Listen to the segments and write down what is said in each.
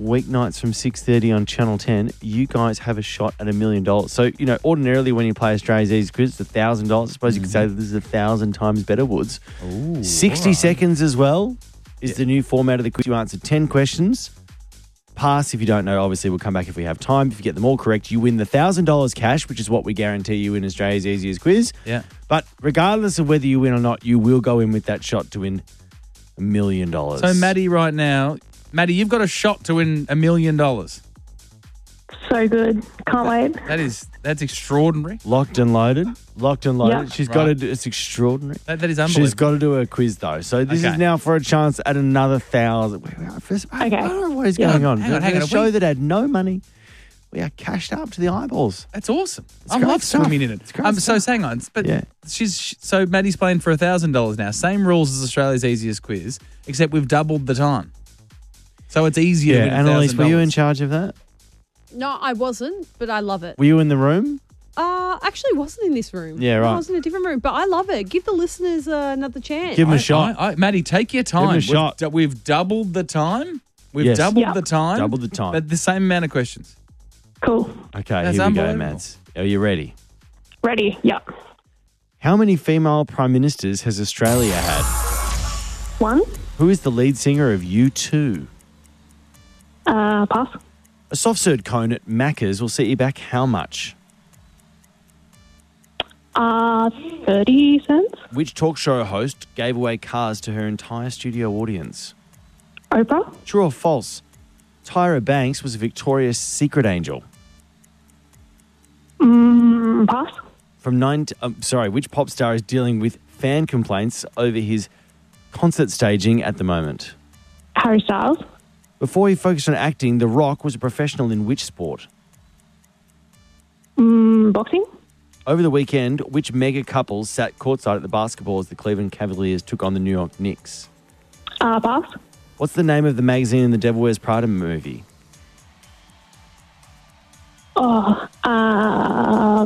weeknights from 6:30 on Channel 10. You guys have a shot at $1 million. So, ordinarily when you play Australia's Easiest Quiz, it's $1,000. I suppose you could say that this is 1,000 times better, Woods. Ooh, 60 seconds as well is the new format of the quiz. You answer 10 questions. Pass if you don't know. Obviously, we'll come back if we have time. If you get them all correct, you win the $1,000 cash, which is what we guarantee you in Australia's Easiest Quiz. Yeah. But regardless of whether you win or not, you will go in with that shot to win $1 million. So, Maddie, right now, you've got a shot to win $1 million. So good. Can't wait. That's extraordinary. Locked and loaded. Yep. She's got to do. It's extraordinary. That is unbelievable. She's got to do a quiz though. So this is now for a chance at another 1,000. I don't know what is going on. Hang on. A show that had no money. We are cashed up to the eyeballs. That's awesome. It's I great love stuff. swimming in it. It's great So stuff. hang on, but so Maddie's playing for $1,000 now. Same rules as Australia's Easiest Quiz, except we've doubled the time. So it's easier. Yeah, to win Annalise, were you in $1,000. charge of that? No, I wasn't, but I love it. Were you in the room? Actually wasn't in this room. Yeah, right. I was in a different room, but I love it. Give the listeners another chance. Give them a shot. Maddie, take your time. Give 'em a shot. We've doubled the time. We've Yes. doubled the time. Doubled the time. But the same amount of questions. Cool. Okay, That's here we go, unbelievable. Mads. Are you ready? Ready. Yep. How many female prime ministers has Australia had? 1. Who is the lead singer of U2? Pass. A soft serve cone at Macca's will set you back how much? 30 cents. Which talk show host gave away cars to her entire studio audience? Oprah. True or false? Tyra Banks was a Victoria's Secret angel. Pass. Which pop star is dealing with fan complaints over his concert staging at the moment? Harry Styles. Before he focused on acting, The Rock was a professional in which sport? Boxing. Over the weekend, which mega couple sat courtside at the basketball as the Cleveland Cavaliers took on the New York Knicks? Pass. What's the name of the magazine in the Devil Wears Prada movie? Pass.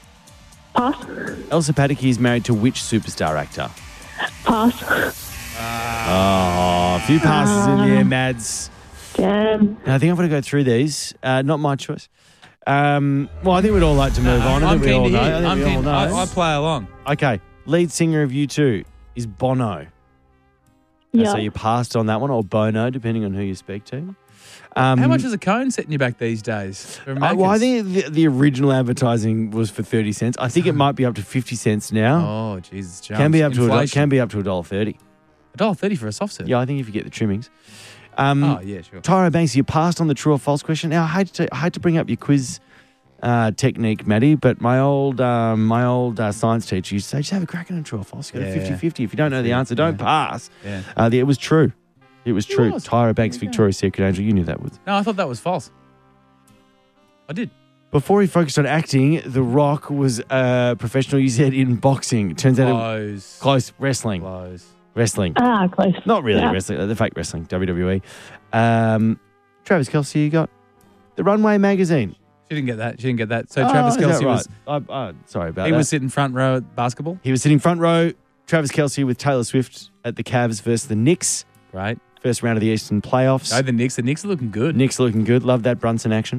Elsa Pataky is married to which superstar actor? Pass. Oh, a few passes in there, Mads. Damn. Now, I think I'm going to go through these. Not my choice. Well, I think we'd all like to move on. I I'm think we keen all to know. hear. I think I'm we all keen. know. I play along. Okay, lead singer of U2 is Bono. Yeah. So you passed on that one, or Bono, depending on who you speak to. How much is a cone setting you back these days? For Well, I Macca's? think the original advertising was for 30 cents. I think it might be up to 50 cents now. Oh, Jesus. Can be up to Inflation. $1.30. $1.30 for a soft serve. Yeah, I think if you get the trimmings. Oh, yeah, sure. Tyra Banks, you passed on the true or false question. Now, I hate to bring up your quiz technique, Maddie, but my old science teacher used to say, just have a crack at a true or false. You got a 50-50. If you don't know the answer, don't pass. Yeah. It was true. It was true. was. Tyra Banks, Victoria's Secret angel. You knew that was. No, I thought that was false. I did. Before he focused on acting, The Rock was a professional, you said, in boxing. Turns out close. Wrestling. Close. Wrestling. Close. Not really Yeah. wrestling. The fake wrestling. WWE. Travis Kelce, you got the Runway magazine. She didn't get that. So Travis is that Kelce was... right? Sorry about He that. was sitting front row at basketball. He was sitting front row. Travis Kelce with Taylor Swift at the Cavs versus the Knicks. Right. First round of the Eastern playoffs. Oh, the Knicks. The Knicks are looking good. Knicks looking good. Love that Brunson action.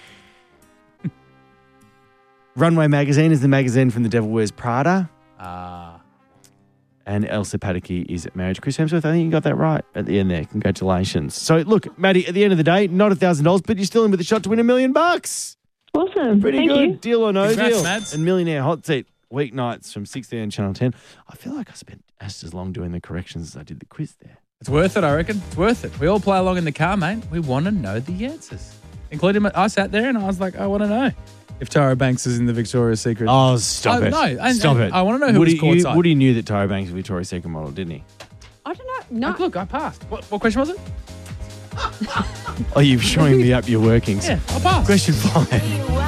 Runway magazine is the magazine from The Devil Wears Prada. And Elsa Pataky is married to Chris Hemsworth. I think you got that right at the end there. Congratulations. So, look, Maddie, at the end of the day, not $1,000, but you're still in with a shot to win $1 million. Awesome. Pretty Thank good. you. Deal or no Congrats, deal. Mads. And Millionaire Hot Seat weeknights from 6 there on Channel 10. I feel like I spent just as long doing the corrections as I did the quiz there. It's worth it, I reckon. It's worth it. We all play along in the car, mate. We want to know the answers. Including, I sat there and I was like, I want to know if Tyra Banks is in the Victoria's Secret. Oh, stop it. No, Stop it. I want to know who was courtside. Woody knew that Tyra Banks was a Victoria's Secret model, didn't he? I don't know. No. Look, I passed. What question was it? Oh, you're showing me up your workings. Yeah, I passed. Question 5.